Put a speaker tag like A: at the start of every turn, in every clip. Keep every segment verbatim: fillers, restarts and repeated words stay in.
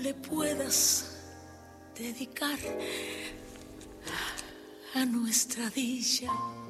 A: le puedas dedicar a nuestra dicha.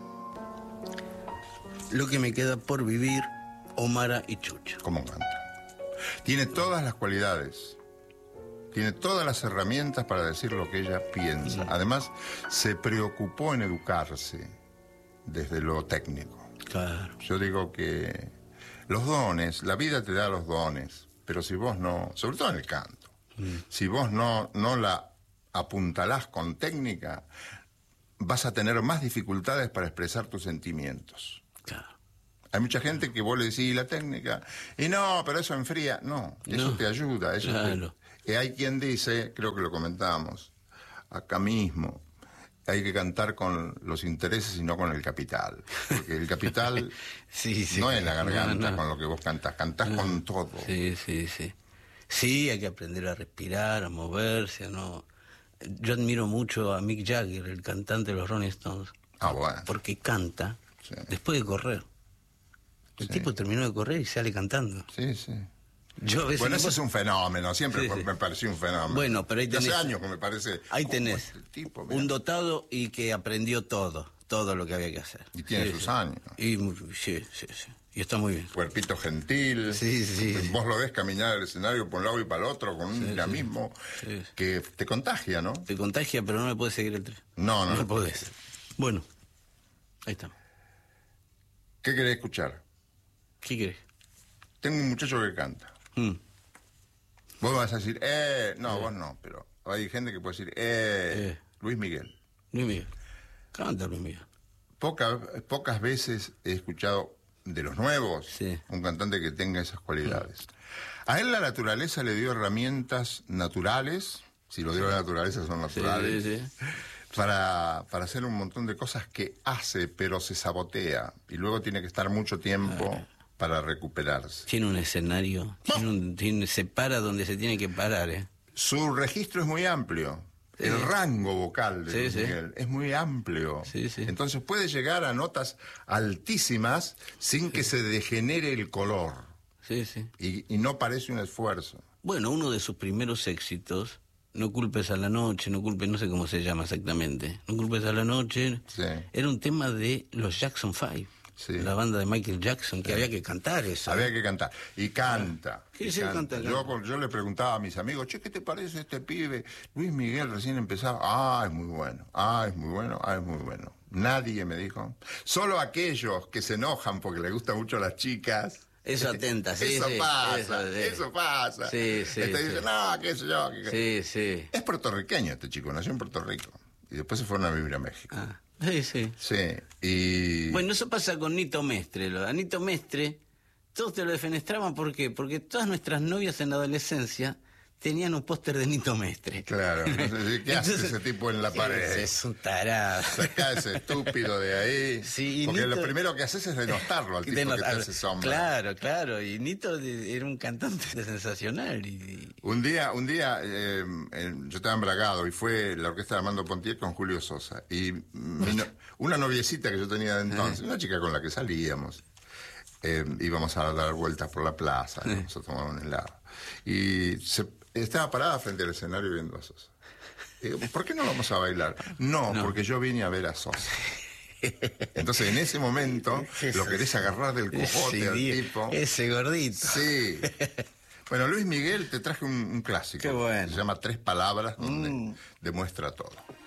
B: Lo que me queda por vivir, Omara y Chucho.
C: ¿Cómo canta? Tiene todas las cualidades, tiene todas las herramientas para decir lo que ella piensa. Mm. Además, se preocupó en educarse desde lo técnico.
B: Claro.
C: Yo digo que los dones, la vida te da los dones, pero si vos no, sobre todo en el canto, mm. si vos no, no la apuntalás con técnica, vas a tener más dificultades para expresar tus sentimientos.
B: Claro.
C: Hay mucha gente que vos le decís la técnica, y no, pero eso enfría. No, eso no te ayuda. Eso
B: claro.
C: te... Y hay quien dice, creo que lo comentamos acá mismo, hay que cantar con los intereses y no con el capital. Porque el capital
B: sí, sí,
C: no es la garganta
B: no, no.
C: con lo que vos cantás, cantás no. con todo.
B: Sí, sí, sí. Sí, hay que aprender a respirar, a moverse, ¿no? Yo admiro mucho a Mick Jagger, el cantante de los Rolling Stones.
C: Ah, bueno.
B: Porque canta sí. después de correr. El sí. tipo terminó de correr y sale cantando.
C: Sí, sí.
B: Yo a veces
C: bueno,
B: eso
C: es un fenómeno, siempre
B: sí, sí.
C: me pareció un fenómeno.
B: Bueno, pero ahí tenés...
C: Hace años que me parece...
B: Ahí tenés
C: este tipo,
B: un dotado y que aprendió todo, todo lo que había que hacer.
C: Y tiene
B: sí,
C: sus
B: sí.
C: años.
B: Y sí, sí, sí. Y está muy bien.
C: Cuerpito gentil.
B: Sí, sí.
C: Vos lo ves caminar al escenario por un lado y para el otro con un sí, dinamismo sí. Sí. que te contagia, ¿no?
B: Te contagia, pero no me puedes seguir el tren.
C: No, no.
B: No lo podés. Bueno, ahí está.
C: ¿Qué querés escuchar?
B: ¿Qué querés?
C: Tengo un muchacho que canta. Mm. Vos vas a decir, eh, no, eh. vos no, pero hay gente que puede decir, eh, eh. Luis Miguel.
B: Luis Miguel. Canta Luis Miguel.
C: Poca, pocas veces he escuchado de los nuevos
B: sí.
C: un cantante que tenga esas cualidades. Sí. A él la naturaleza le dio herramientas naturales, si lo dio la naturaleza son naturales,
B: sí, sí, sí.
C: Para, para hacer un montón de cosas que hace, pero se sabotea, y luego tiene que estar mucho tiempo... Ah. para recuperarse.
B: Tiene un escenario, ¿no? tiene un, tiene, se para donde se tiene que parar, ¿eh?
C: Su registro es muy amplio. Sí. El rango vocal de
B: sí,
C: Luis
B: sí.
C: Miguel es muy amplio.
B: Sí, sí.
C: Entonces puede llegar a notas altísimas sin sí. que se degenere el color.
B: Sí, sí.
C: Y, y no parece un esfuerzo.
B: Bueno, uno de sus primeros éxitos, No culpes a la noche, no culpes, no sé cómo se llama exactamente, No culpes a la noche,
C: sí.
B: era un tema de los Jackson Five. Sí. La banda de Michael Jackson, que sí. había que cantar eso.
C: Había que cantar. Y canta.
B: Sí,
C: y
B: sí,
C: canta.
B: canta.
C: Yo, yo le preguntaba a mis amigos, che, ¿qué te parece este pibe? Luis Miguel recién empezaba. Ah, es muy bueno. Ah, es muy bueno. Ah, es muy bueno. Nadie me dijo. Solo aquellos que se enojan porque les gustan mucho las chicas.
B: Eso atenta, sí,
C: Eso
B: sí,
C: pasa,
B: eso, sí.
C: eso pasa.
B: Sí, sí,
C: este
B: sí.
C: dice, no, qué sé yo. Qué...
B: Sí, sí.
C: Es puertorriqueño este chico, nació en Puerto Rico. Y después se fueron a vivir a México.
B: Ah. Sí, sí.
C: Sí, y...
B: Bueno, eso pasa con Nito Mestre. A Nito Mestre, todos te lo defenestraban, ¿por qué? Porque todas nuestras novias en la adolescencia tenían un póster de Nito Mestre.
C: Claro, ¿qué
B: Entonces,
C: hace ese tipo en la pared?
B: Es un tarado.
C: Sacá ese estúpido de ahí.
B: Sí,
C: porque
B: Nito...
C: lo primero que haces es denostarlo al tipo
B: Denostar...
C: que te hace sombra.
B: Claro, claro. Y Nito era un cantante sensacional. Y...
C: Un día, un día eh, eh, yo estaba embragado y fue la orquesta de Armando Pontier con Julio Sosa. Y no... una noviecita que yo tenía de entonces, una chica con la que salíamos, eh, íbamos a dar vueltas por la plaza, íbamos a tomar un helado. Y se... estaba parada frente al escenario viendo a Sosa. Digo, ¿por qué no vamos a bailar? No, no, porque yo vine a ver a Sosa. Entonces, en ese momento, lo querés agarrar del cojote
B: ese
C: al
B: día,
C: tipo.
B: Ese gordito.
C: Sí. Bueno, Luis Miguel, te traje un, un clásico.
B: Qué bueno.
C: Se llama Tres Palabras, donde mm. demuestra todo.